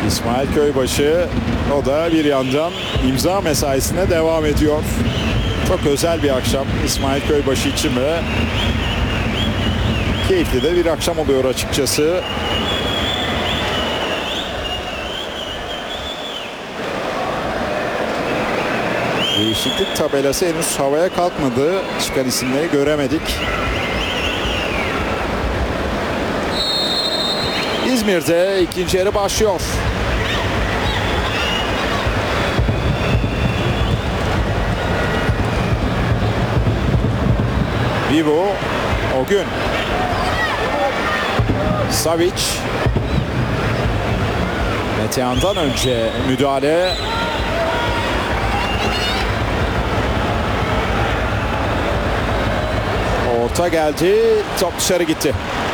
İsmail Köybaşı, o da bir yandan imza mesaisine devam ediyor. Çok özel bir akşam İsmail Köybaşı için ve keyifli de bir akşam oluyor açıkçası. Değişiklik tabelası henüz havaya kalkmadı. Çıkan isimleri göremedik. İzmir'de ikinci yarı başlıyor. Vivo, o gün. Savic. Metehan'dan önce müdahale. Orta geldi. Top dışarı gitti.